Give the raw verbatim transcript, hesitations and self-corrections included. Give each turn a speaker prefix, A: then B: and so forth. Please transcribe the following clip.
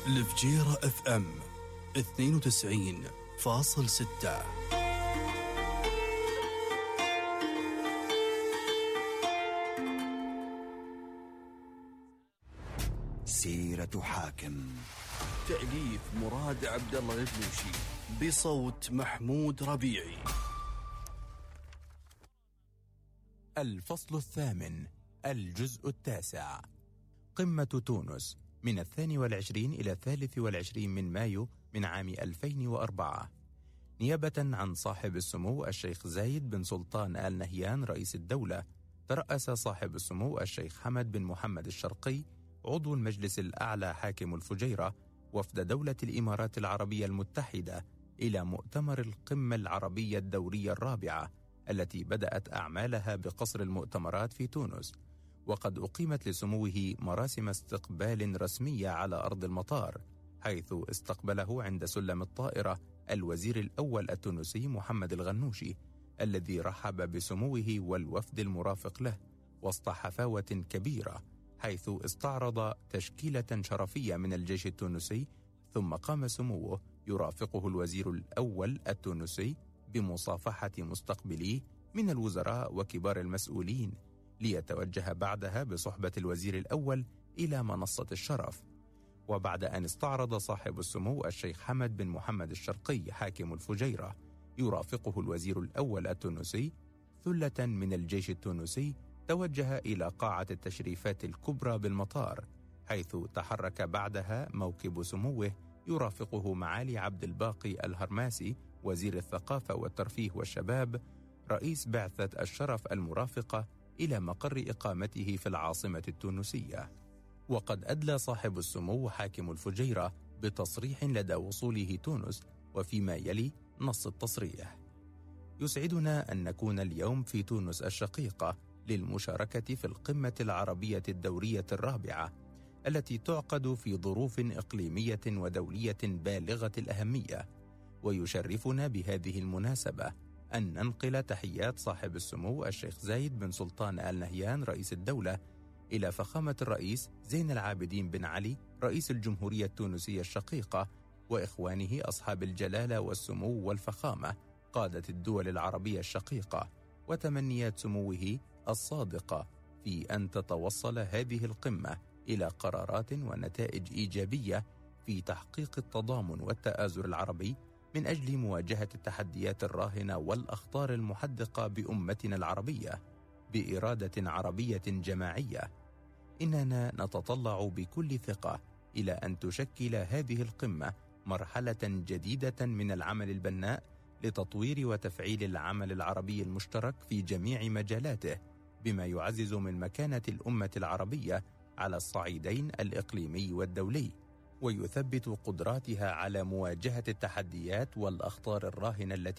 A: الفجيرة اف ام اثنين وتسعين فاصل ستة.
B: سيرة حاكم،
A: تأليف مراد عبد الله الغنوشي، بصوت محمود ربيعي.
C: الفصل الثامن، الجزء التاسع. قمة تونس من الثاني والعشرين إلى الثالث والعشرين من مايو من عام ألفين وأربعة. نيابة عن صاحب السمو الشيخ زايد بن سلطان آل نهيان رئيس الدولة، ترأس صاحب السمو الشيخ حمد بن محمد الشرقي عضو المجلس الأعلى حاكم الفجيرة وفد دولة الإمارات العربية المتحدة إلى مؤتمر القمة العربية الدورية الرابعة التي بدأت أعمالها بقصر المؤتمرات في تونس، وقد أقيمت لسموه مراسم استقبال رسمية على أرض المطار، حيث استقبله عند سلم الطائرة الوزير الأول التونسي محمد الغنوشي، الذي رحب بسموه والوفد المرافق له وسط حفاوة كبيرة، حيث استعرض تشكيلة شرفية من الجيش التونسي. ثم قام سموه يرافقه الوزير الأول التونسي بمصافحة مستقبليه من الوزراء وكبار المسؤولين، ليتوجه بعدها بصحبة الوزير الأول إلى منصة الشرف. وبعد أن استعرض صاحب السمو الشيخ حمد بن محمد الشرقي حاكم الفجيرة يرافقه الوزير الأول التونسي ثلة من الجيش التونسي، توجه إلى قاعة التشريفات الكبرى بالمطار، حيث تحرك بعدها موكب سموه يرافقه معالي عبد الباقي الهرماسي وزير الثقافة والترفيه والشباب رئيس بعثة الشرف المرافقة إلى مقر إقامته في العاصمة التونسية. وقد أدلى صاحب السمو حاكم الفجيرة بتصريح لدى وصوله تونس، وفيما يلي نص التصريح: يسعدنا أن نكون اليوم في تونس الشقيقة للمشاركة في القمة العربية الدورية الرابعة التي تعقد في ظروف إقليمية ودولية بالغة الأهمية، ويشرفنا بهذه المناسبة أن ننقل تحيات صاحب السمو الشيخ زايد بن سلطان آل نهيان رئيس الدولة إلى فخامة الرئيس زين العابدين بن علي رئيس الجمهورية التونسية الشقيقة وإخوانه أصحاب الجلالة والسمو والفخامة قادة الدول العربية الشقيقة، وتمنيات سموه الصادقة في أن تتوصل هذه القمة إلى قرارات ونتائج إيجابية في تحقيق التضامن والتآزر العربي من أجل مواجهة التحديات الراهنة والأخطار المحدقة بأمتنا العربية بإرادة عربية جماعية. إننا نتطلع بكل ثقة إلى أن تشكل هذه القمة مرحلة جديدة من العمل البناء لتطوير وتفعيل العمل العربي المشترك في جميع مجالاته، بما يعزز من مكانة الأمة العربية على الصعيدين الإقليمي والدولي، ويثبت قدراتها على مواجهة التحديات والأخطار الراهنة التي